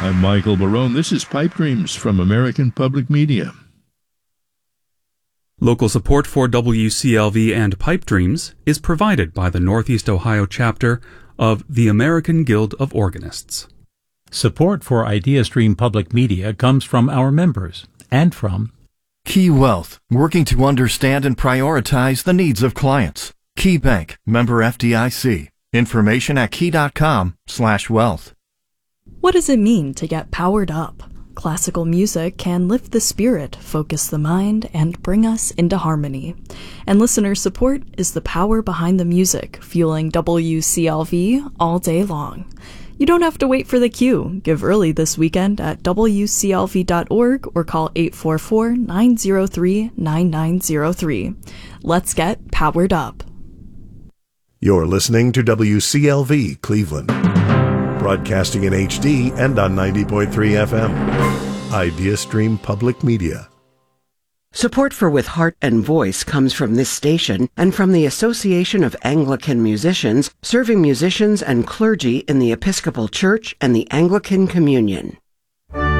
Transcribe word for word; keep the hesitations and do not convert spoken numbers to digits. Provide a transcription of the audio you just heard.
I'm Michael Barone. This is Pipe Dreams from American Public Media. Local support for W C L V and Pipe Dreams is provided by the Northeast Ohio chapter of the American Guild of Organists. Support for IdeaStream Public Media comes from our members and from Key Wealth, working to understand and prioritize the needs of clients. Key Bank, member F D I C. Information at key.com slash wealth. What does it mean to get powered up? Classical music can lift the spirit, focus the mind, and bring us into harmony. And listener support is the power behind the music, fueling W C L V all day long. You don't have to wait for the cue. Give early this weekend at W C L V dot org or call eight four four, nine zero three, nine nine zero three. Let's get powered up. You're listening to W C L V Cleveland, broadcasting in H D and on ninety point three F M. IdeaStream Public Media. Support for With Heart and Voice comes from this station and from the Association of Anglican Musicians, serving musicians and clergy in the Episcopal Church and the Anglican Communion.